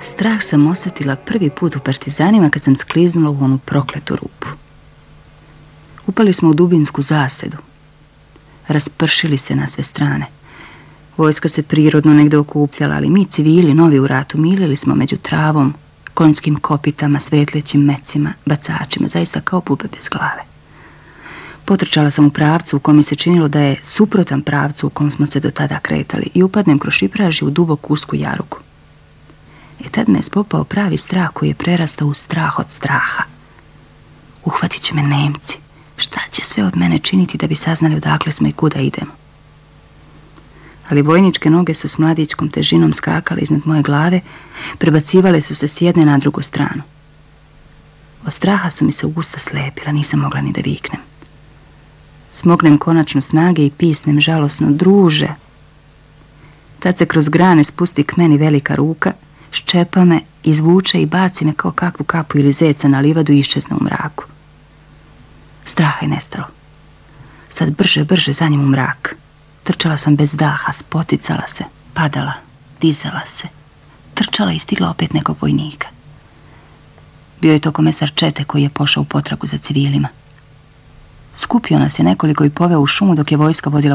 Strah sam osjetila prvi put u partizanima kad sam skliznula u onu prokletu rupu. Upali smo u dubinsku zasedu. Raspršili se na sve strane. Vojska se prirodno negde okupljala, ali mi civili, novi u ratu, milili smo među travom, konjskim kopitama, svetlećim mecima, bacačima, zaista kao pupe bez glave. Potrčala sam u pravcu u kom mi se činilo da je suprotan pravcu u kom smo se do tada kretali i upadnem kroz šipraži u duboku usku jarugu. I tad me je spopao pravi strah koji je prerastao u strah od straha. Uhvatit će me Nemci. Šta će sve od mene činiti da bi saznali odakle smo i kuda idemo? Ali vojničke noge su s mladićkom težinom skakale iznad moje glave, prebacivale su se s jedne na drugu stranu. Od straha su mi se usta slepila, nisam mogla ni da viknem. Smognem konačno snage i pisnem žalosno: druže. Tad se kroz grane spusti k meni velika ruka, ščepa me, izvuče i baci me kao kakvu kapu ili zeca na livadu i iščezne u mraku. Straha je nestalo. Sad brže za njim u mrak. Trčala sam bez daha, spoticala se, padala, dizala se. Trčala i stigla opet nekog vojnika. Bio je to komesar čete koji je pošao u potragu za civilima. Skupio nas je nekoliko i poveo u šumu dok je vojska vodila